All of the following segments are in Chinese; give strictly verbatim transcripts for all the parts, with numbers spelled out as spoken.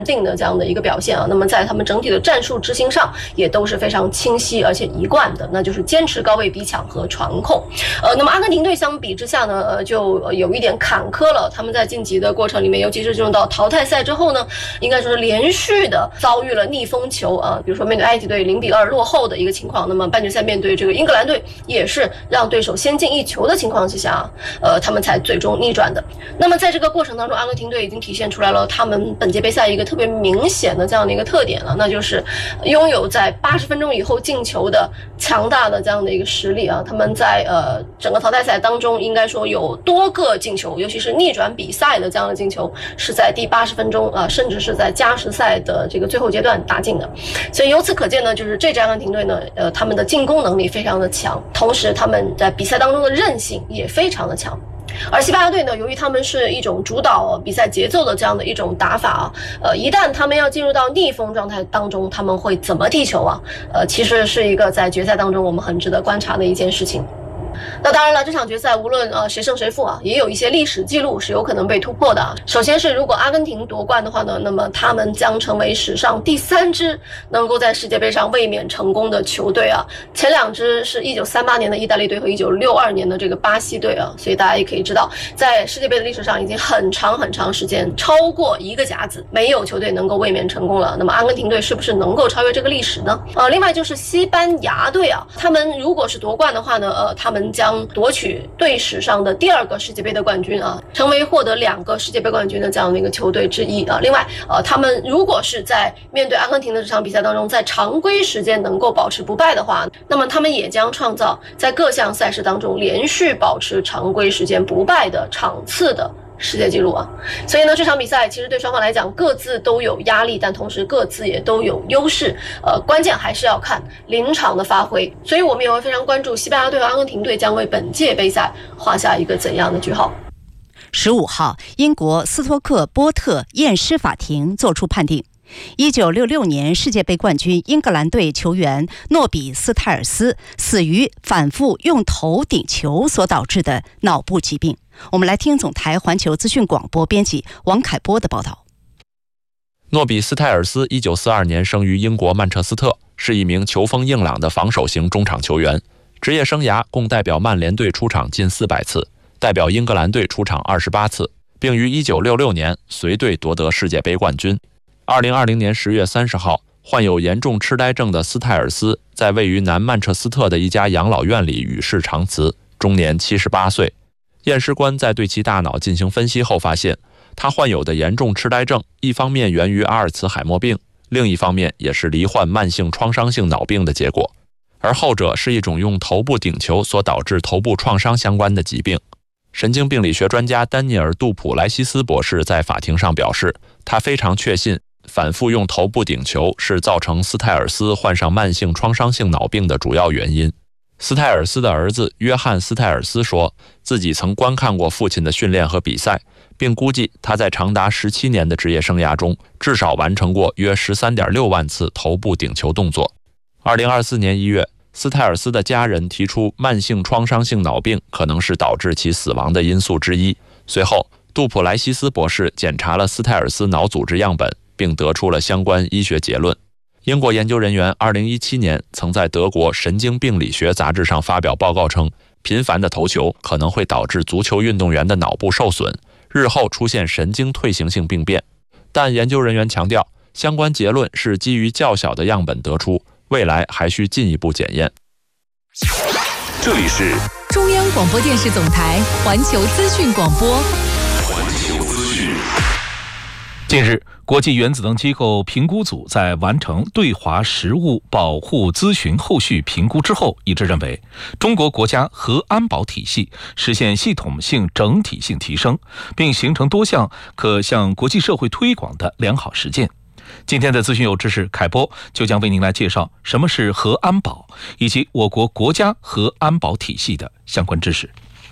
定的这样的一个表现啊，那么在他们整体的战术执行上也都是非常清晰而且一贯的，那就是坚持高位逼抢和传控。呃，那么阿根廷队相比之下呢，呃，就有一点坎坷了。他们在晋级的过程里面，尤其是进入到淘汰赛之后呢，应该说是连续的遭遇了逆风球啊，比如说面对埃及队零比二落后的一个情况，那么半决赛面对这个英格兰队也是让对手先进一球的情况之下，呃，他们才最终逆转的。那么在这个过程当中，阿根廷队已经体现出来了他们本届杯赛一个特别明显的这样的一个特点了，那就是拥有在八十分钟以后进球的强大的这样的一个实力啊。他们在呃整个淘汰赛当中，应该说有多个进球，尤其是逆转比赛的这样的进球，是在第八十分钟啊、呃，甚至是在加时赛的这个最后阶段打进的。所以由此可见呢，就是这支阿根廷队呢，呃，他们的进攻能力非常的强，同时他们在比赛当中的韧性也非常的强。而西班牙队呢，由于他们是一种主导比赛节奏的这样的一种打法啊，呃，一旦他们要进入到逆风状态当中，他们会怎么踢球啊？呃，其实是一个在决赛当中我们很值得观察的一件事情。那当然了，这场决赛无论呃谁胜谁负啊，也有一些历史记录是有可能被突破的。首先是如果阿根廷夺冠的话呢，那么他们将成为史上第三支能够在世界杯上卫冕成功的球队啊。前两支是一九三八年的意大利队和一九六二年的这个巴西队啊，所以大家也可以知道，在世界杯的历史上已经很长很长时间，超过一个甲子，没有球队能够卫冕成功了。那么阿根廷队是不是能够超越这个历史呢？呃，另外就是西班牙队啊，他们如果是夺冠的话呢，呃，他们将夺取队史上的第二个世界杯的冠军啊，成为获得两个世界杯冠军的这样的一个球队之一啊。另外，呃，他们如果是在面对阿根廷的这场比赛当中，在常规时间能够保持不败的话，那么他们也将创造在各项赛事当中连续保持常规时间不败的场次的世界纪录啊。所以呢，这场比赛其实对双方来讲各自都有压力，但同时各自也都有优势。呃，关键还是要看临场的发挥。所以我们也会非常关注西班牙队和阿根廷队将为本届杯赛画下一个怎样的句号。 十五号，英国斯托克波特验尸法庭作出判定。一九六六年世界杯冠军英格兰队球员诺比斯泰尔斯死于反复用头顶球所导致的脑部疾病。我们来听总台环球资讯广播编辑王凯波的报道。 诺比斯泰尔斯一九四二年生于英国曼彻斯特，是一名球风硬朗的防守型中场球员，职业生涯共代表曼联队出场近四百次，代表英格兰队出场二十八次，并于一九六六年随队夺得世界杯冠军。二零二零年十月三十号，患有严重痴呆症的斯泰尔斯在位于南曼彻斯特的一家养老院里与世长辞，终年七十八岁。验尸官在对其大脑进行分析后发现，他患有的严重痴呆症一方面源于阿尔茨海默病，另一方面也是罹患慢性创伤性脑病的结果，而后者是一种用头部顶球所导致头部创伤相关的疾病。神经病理学专家丹尼尔·杜普莱西斯博士在法庭上表示，他非常确信反复用头部顶球是造成斯泰尔斯患上慢性创伤性脑病的主要原因。斯泰尔斯的儿子约翰·斯泰尔斯说，自己曾观看过父亲的训练和比赛，并估计他在长达十七年的职业生涯中至少完成过约 十三点六万次头部顶球动作。二零二四年一月，斯泰尔斯的家人提出慢性创伤性脑病可能是导致其死亡的因素之一。随后，杜普莱西斯博士检查了斯泰尔斯脑组织样本，并得出了相关医学结论。英国研究人员二零一七年曾在德国神经病理学杂志上发表报告称，频繁的投球可能会导致足球运动员的脑部受损，日后出现神经退行性病变。但研究人员强调，相关结论是基于较小的样本得出，未来还需进一步检验。 这里是中央广播电视总台环球资讯广播。 环球资讯。 近日，国际原子能机构评估组在完成对华实务保护咨询后续评估之后，一致认为，中国国家核安保体系实现系统性整体性提升，并形成多项可向国际社会推广的良好实践。今天的资讯有知识，凯波就将为您来介绍什么是核安保，以及我国国家核安保体系的相关知识。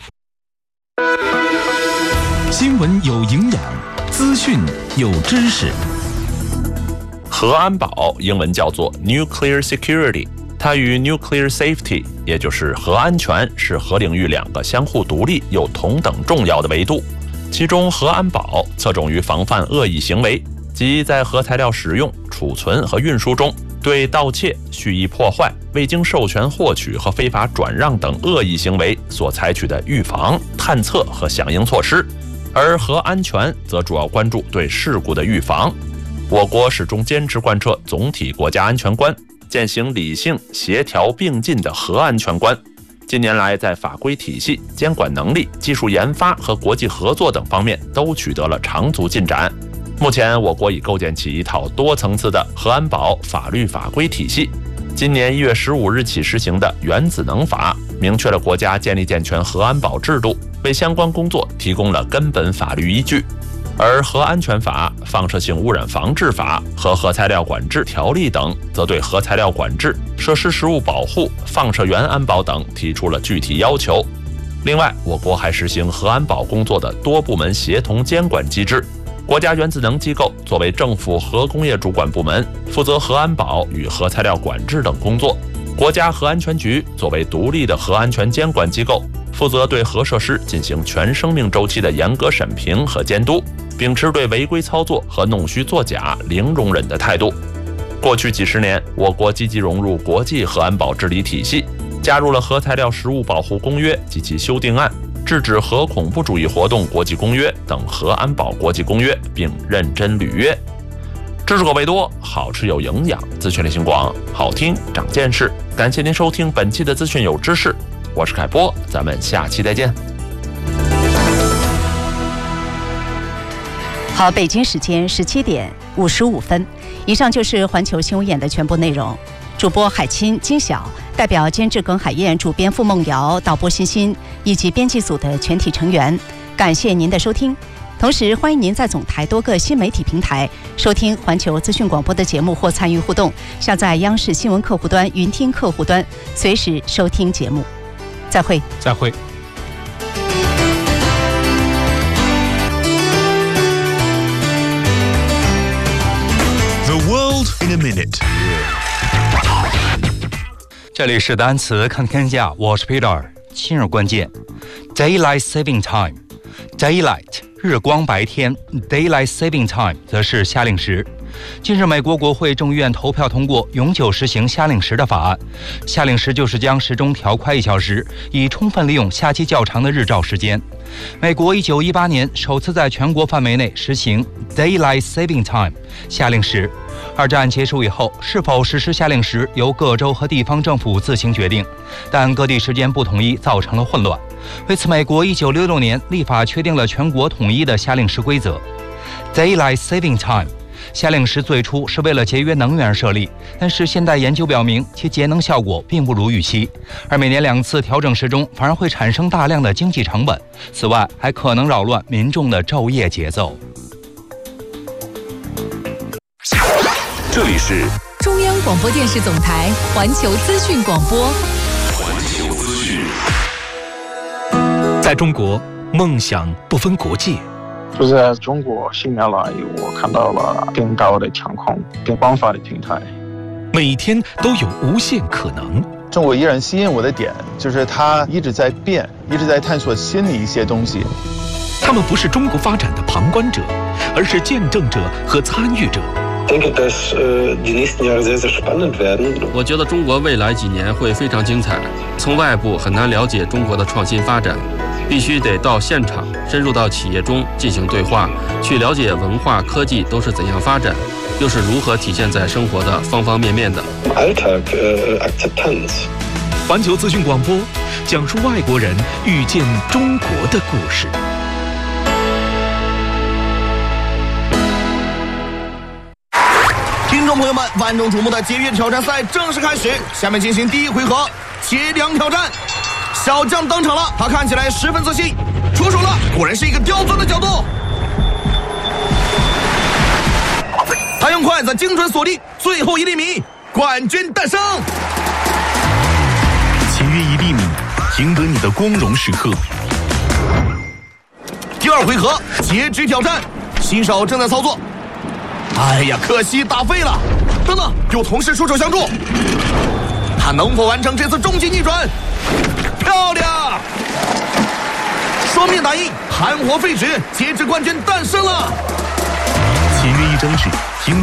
新闻有营养，资讯有知识。 核安保英文叫做 Nuclear Security， 它与 Nuclear Safety， 也就是核安全，是核领域两个相互独立又同等重要的维度。其中，核安保侧重于防范恶意行为， 即在核材料使用、储存和运输中对盗窃、蓄意破坏、未经授权获取和非法转让等恶意行为所采取的预防、探测和响应措施，而核安全则主要关注对事故的预防。我国始终坚持贯彻总体国家安全观，践行理性、协调并进的核安全观。近年来，在法规体系、监管能力、技术研发和国际合作等方面都取得了长足进展。目前，我国已构建起一套多层次的核安保法律法规体系。今年一月十五日起实行的《原子能法》明确了国家建立健全核安保制度，为相关工作提供了根本法律依据。而《核安全法》、《放射性污染防治法》和《核材料管制条例》等，则对核材料管制、设施实物保护、放射源安保等提出了具体要求。另外，我国还实行核安保工作的多部门协同监管机制。国家原子能机构作为政府核工业主管部门，负责核安保与核材料管制等工作；国家核安全局作为独立的核安全监管机构，负责对核设施进行全生命周期的严格审评和监督，秉持对违规操作和弄虚作假零容忍的态度。过去几十年，我国积极融入国际核安保治理体系，加入了《核材料实物保护公约》及其修订案、制止核恐怖主义活动国际公约等核安保国际公约，并认真履约。知识口味多，好吃有营养，资讯类型广，好听长见识。感谢您收听本期的资讯有知识，我是凯波，咱们下期再见。 好，北京时间十七点五十五分，以上就是环球新闻眼的全部内容。主播海清、金晓，代表监制耿海燕、主编付梦瑶、导播欣欣以及编辑组的全体成员，感谢您的收听。同时，欢迎您在总台多个新媒体平台收听环球资讯广播的节目或参与互动，下载央视新闻客户端、云听客户端，随时收听节目。再会， 再会。 The world in a minute。 这里是单词看天下，我是 Peter。今日关键 ：Daylight Saving Time。Daylight 日光白天 ，Daylight Saving Time 则是夏令时。近日，美国国会众议院投票通过永久实行夏令时的法案。夏令时就是将时钟调快一小时，以充分利用夏季较长的日照时间。美国一九一八年首次在全国范围内实行 Daylight Saving Time 夏令时。二战结束以后，是否实施夏令时由各州和地方政府自行决定，但各地时间不统一造成了混乱。为此，美国一九六六年立法确定了全国统一的夏令时规则 Daylight Saving Time。夏令时最初是为了节约能源设立，但是现代研究表明其节能效果并不如预期，而每年两次调整时钟反而会产生大量的经济成本，此外还可能扰乱民众的昼夜节奏。 这里是中央广播电视总台环球资讯广播。 环球资讯。 在中国，梦想不分国界。 就在中国新年来，我看到了更高的天空、更广泛的平台， 每天都有无限可能。 中国依然吸引我的点，就是它一直在变，一直在探索新的一些东西。 他们不是中国发展的旁观者，而是见证者和参与者。 我觉得中国未来几年会非常精彩。从外部很难了解中国的创新发展，必须得到现场，深入到企业中进行对话，去了解文化、科技都是怎样发展，又是如何体现在生活的方方面面的。 环球资讯广播讲述外国人遇见中国的故事。 听众朋友们，万众瞩目的节约挑战赛正式开始，下面进行第一回合切梁挑战。小将登场了，他看起来十分自信，出手了，果然是一个刁钻的角度。他用筷子精准锁定最后一厘米，冠军诞生。 节约一厘米，赢得你的光荣时刻。 第二回合截肢挑战，新手正在操作。哎呀，可惜打废了。等等，有同事出手相助，他能否完成这次终极逆转？漂亮！双面打印，含活废纸，截肢冠军诞生了。 节约一争取。